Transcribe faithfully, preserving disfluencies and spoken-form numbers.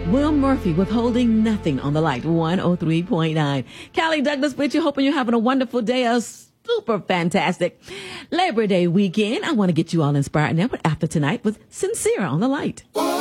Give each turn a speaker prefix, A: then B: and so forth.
A: Will Murphy withholding nothing on the light one oh three point nine. Callie Douglas with you, hoping you're having a wonderful day, a super fantastic Labor Day weekend. I want to get you all inspired now, but after tonight with Sincere on the light.